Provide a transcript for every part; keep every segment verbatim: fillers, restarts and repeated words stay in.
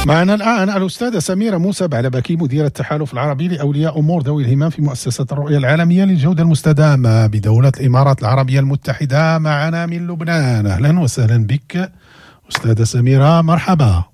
معنا الآن الأستاذة سميرة موسى بعلبكي، مديرة التحالف العربي لأولياء أمور ذوي الهمم في مؤسسة الرؤية العالمية للجودة المستدامة بدولة الإمارات العربية المتحدة، معنا من لبنان. أهلا وسهلا بك أستاذة سميرة، مرحبا.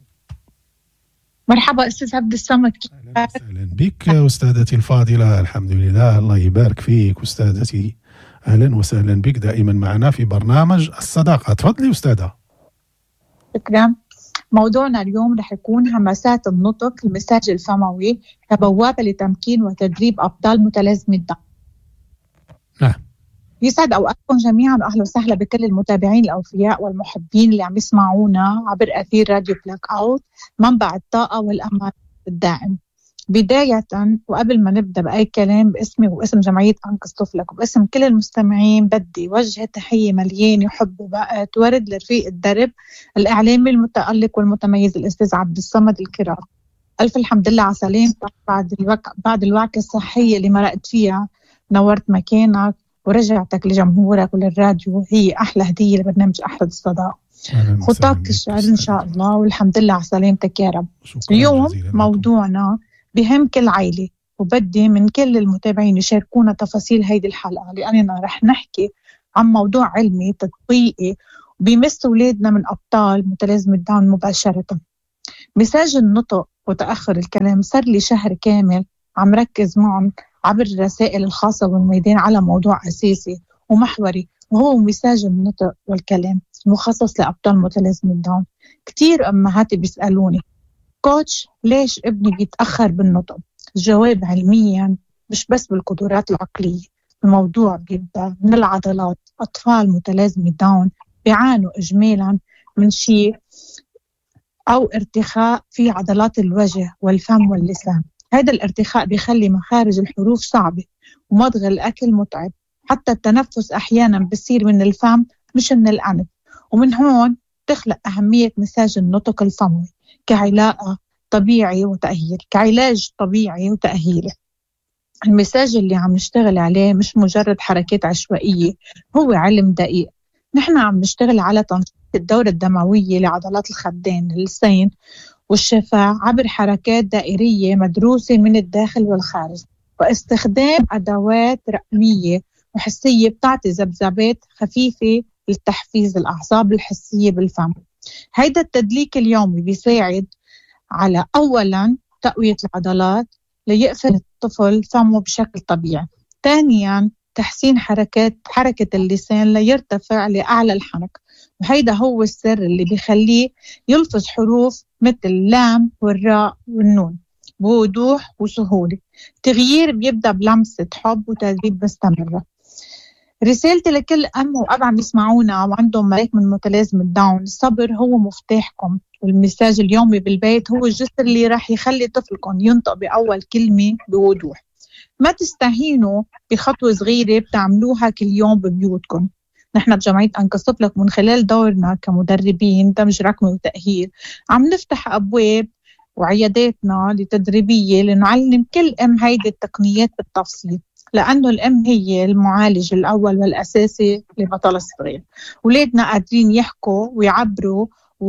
مرحبا أستاذ عبد الصمد، أهلا وسهلا بك أستاذتي الفاضلة. الحمد لله، الله يبارك فيك أستاذتي، أهلا وسهلا بك دائما معنا في برنامج الصداقة. تفضلي أستاذة. شكرا. موضوعنا اليوم رح يكون همسات النطق، المساج الفموي كبوابة لتمكين وتدريب أبطال متلازمة الدون. نعم. يسعد أوقاتكم جميعا، وأهلا وسهلا بكل المتابعين الأوفياء والمحبين اللي عم يسمعونا عبر أثير راديو بلاك أوت، منبع الطاقة والأمان الدائم. بداية وقبل ما نبدأ بأي كلام، باسمي واسم جمعية أنقذ طفلك وباسم كل المستمعين، بدي وجه تحية مليانة حب وبقت ورد لرفيق الدرب الإعلامي المتألق والمتميز الأستاذ عبد الصمد الكرام. ألف الحمد لله على سلامتك بعد الوك... بعد الوعكة الصحية اللي مرقت فيها. نورت مكانك ورجعتك لجمهورك وللراديو، هي أحلى هدية لبرنامج أحلى الصداقة. خطاك الشعر إن شاء الله، والحمد لله على سلامتك يا رب. اليوم موضوعنا بهم كل عائلة، وبدي من كل المتابعين يشاركونا تفاصيل هيدي الحلقة، لأننا رح نحكي عن موضوع علمي تطبيقي بيمس أولادنا من أبطال متلازمة داون مباشرة. مساج النطق وتأخر الكلام صار لي شهر كامل عم ركز معهم عبر الرسائل الخاصة والميدان على موضوع أساسي ومحوري، وهو مساج النطق والكلام مخصص لأبطال متلازمة داون. كتير أمهاتي بيسألوني كوتش ليش ابني بيتأخر بالنطق؟ الجواب علميا مش بس بالقدرات العقلية، الموضوع بيبدأ من العضلات. أطفال متلازمة داون بيعانوا إجمالا من شيء أو ارتخاء في عضلات الوجه والفم واللسان. هذا الارتخاء بيخلي مخارج الحروف صعبة ومضغ الأكل متعب، حتى التنفس أحيانا بيصير من الفم مش من الأنف. ومن هون تخلق أهمية مساج النطق الفموي كعلاقة طبيعي وتأهيل كعلاج طبيعي وتأهيلي. المساج اللي عم نشتغل عليه مش مجرد حركات عشوائية، هو علم دقيق. نحن عم نشتغل على تنشيط الدورة الدموية لعضلات الخدين، اللسان والشفاه عبر حركات دائرية مدروسة من الداخل والخارج، واستخدام أدوات رقمية وحسية بتعطي ذبذبات خفيفة لتحفيز الأعصاب الحسية بالفم. هيدا التدليك اليومي بيساعد على أولاً تقوية العضلات ليقفل الطفل فمه بشكل طبيعي، ثانياً تحسين حركات حركة اللسان ليرتفع لأعلى الحنك، وهيدا هو السر اللي بيخليه يلفظ حروف مثل لام والراء والنون بوضوح وسهولة. تغيير بيبدأ بلمسة حب وتدريب مستمرة. رسالتي لكل أم وأب عم يسمعونا وعندهم ملاك من متلازمة داون، الصبر هو مفتاحكم، والمساج اليومي بالبيت هو الجسر اللي راح يخلي طفلكم ينطق بأول كلمة بوضوح. ما تستهينوا بخطوة صغيرة بتعملوها كل يوم ببيوتكم. نحن بجمعية أنقذ طفلك من خلال دورنا كمدربين دمج رقمي وتأهيل عم نفتح أبواب وعياداتنا لتدريبية لنعلم كل أم هيدي التقنيات بالتفصيل، لأنه الأم هي المعالج الأول والأساسي لبطل الصغير. ولادنا قادرين يحكوا ويعبروا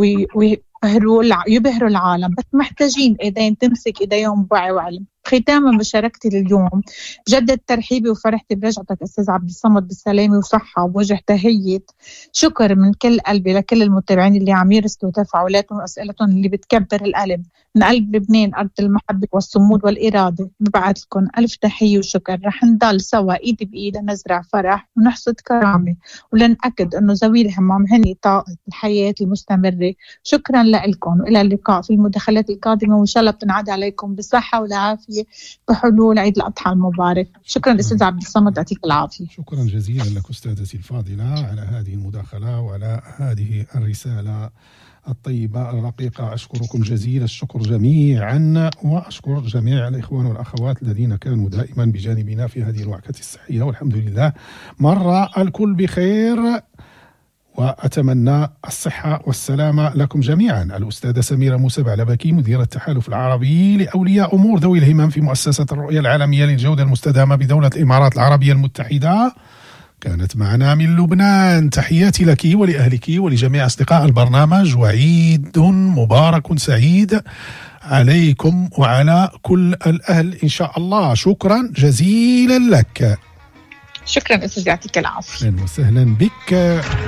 ويبهروا يبهروا العالم، بس محتاجين إيدين تمسك إيديهم بوعي وعلم. ختاما بشاركتي لليوم بجدد ترحيبي وفرحتي برجعتك أستاذ عبد الصمد بالسلامة وصحة، ووجه تهية شكر من كل قلبي لكل المتابعين اللي عم يرسلوا تفاعلاتهم وأسئلتهم اللي بتكبر القلب. من قلب لبنان أرض المحبة والصمود والإرادة ببعث لكم ألف تحية وشكر. رح نضل سوا إيدي بإيد نزرع فرح ونحصد كرامة، ولنأكد أنه ذوي الهمم هني طاقة الحياة المستمرة. شكرا لكم وإلى اللقاء في المداخلات القادمة، وإن شاء الله بتنعاد عليكم بالصحة والعافية بحلول عيد الأضحى المبارك. شكرا أستاذ عبد الصمد، يعطيك العافية. شكرا جزيلا لك أستاذتي الفاضلة على هذه المداخلة وعلى هذه الرسالة الطيبة الرقيقة. أشكركم جزيل الشكر جميعا، وأشكر جميع الإخوان والأخوات الذين كانوا دائما بجانبنا في هذه الوعكة الصحية، والحمد لله مر الكل بخير، وأتمنى الصحة والسلامة لكم جميعا. الأستاذة سميرة موسى بعلبكي، مديرة التحالف العربي لأولياء أمور ذوي الهمم في مؤسسة الرؤية العالمية للجودة المستدامة بدولة الإمارات العربية المتحدة، كانت معنا من لبنان. تحياتي لك ولأهلك ولجميع أصدقاء البرنامج، وعيد مبارك سعيد عليكم وعلى كل الأهل إن شاء الله. شكرا جزيلا لك. شكرا أستاذ، يعطيك العافية. أهلا وسهلا بك.